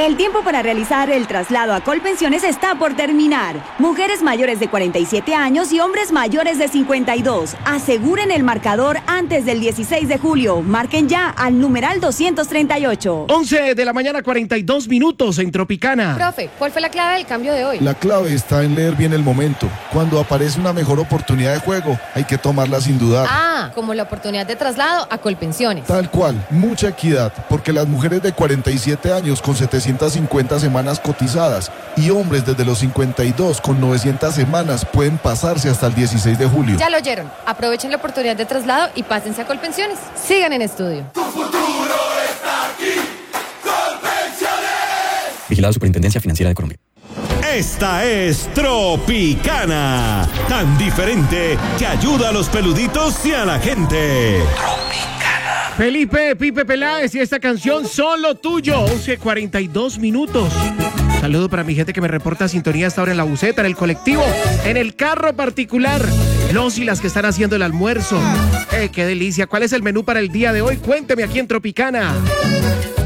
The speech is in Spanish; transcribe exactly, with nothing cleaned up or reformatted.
El tiempo para realizar el traslado a Colpensiones está por terminar. Mujeres mayores de cuarenta y siete años y hombres mayores de cincuenta y dos. Aseguren el marcador antes del dieciséis de julio. Marquen ya al numeral doscientos treinta y ocho. once de la mañana, cuarenta y dos minutos en Tropicana. Profe, ¿cuál fue la clave del cambio de hoy? La clave está en leer bien el momento. Cuando aparece una mejor oportunidad de juego, hay que tomarla sin dudar. Ah, como la oportunidad de traslado a Colpensiones. Tal cual, mucha equidad, porque las mujeres de cuarenta y siete años con setecientas cincuenta semanas cotizadas y hombres desde los cincuenta y dos con novecientas semanas pueden pasarse hasta el dieciséis de julio. Ya lo oyeron. Aprovechen la oportunidad de traslado y pásense a Colpensiones. Sigan en estudio. Tu futuro está aquí. Colpensiones. Vigilado Superintendencia Financiera de Colombia. Esta es Tropicana, tan diferente que ayuda a los peluditos y a la gente. Tropicana. Felipe, Pipe Peláez y esta canción Solo Tuyo, once cuarenta y dos minutos. Saludo para mi gente que me reporta sintonía hasta ahora en la buseta, en el colectivo, en el carro particular. Los y las que están haciendo el almuerzo. Eh, qué delicia. ¿Cuál es el menú para el día de hoy? Cuénteme aquí en Tropicana.